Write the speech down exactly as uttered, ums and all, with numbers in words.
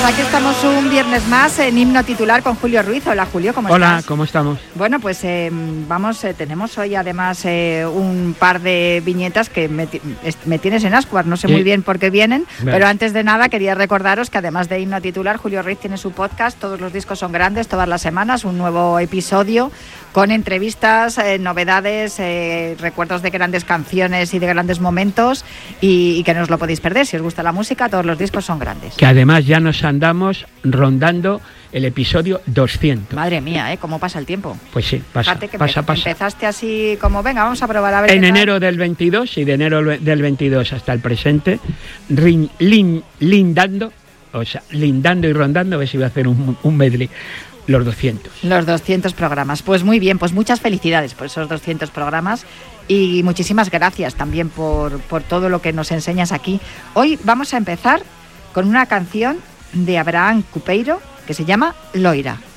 pues aquí estamos un viernes más en Himno Titular con Julio Ruiz. Hola Julio, ¿cómo Hola, estás? Hola, ¿cómo estamos? Bueno, pues eh, vamos, eh, tenemos hoy además eh, un par de viñetas que me, me tienes en ascuas, no sé muy bien por qué vienen, bueno. Pero antes de nada quería recordaros que además de Himno Titular, Julio Ruiz tiene su podcast, Todos los discos son grandes, todas las semanas, un nuevo episodio con entrevistas, eh, novedades, eh, recuerdos de grandes canciones y de grandes momentos y, y que no os lo podéis perder. Si os gusta la música, todos los discos son grandes. Que además ya nos andamos rondando el episodio doscientos. Madre mía, ¿eh? ¿Cómo pasa el tiempo? Pues sí, pasa, Fíjate que pasa, empe- pasa. Empezaste así como, venga, vamos a probar a ver. En enero del veintidós y de enero del veintidós hasta el presente, rin, lin, lindando, o sea, lindando y rondando, a ver si voy a hacer un, un medley. Los doscientos. Los doscientos programas. Pues muy bien, pues muchas felicidades por esos doscientos programas y muchísimas gracias también por, por todo lo que nos enseñas aquí. Hoy vamos a empezar con una canción de Abraham Cupeiro que se llama Loira.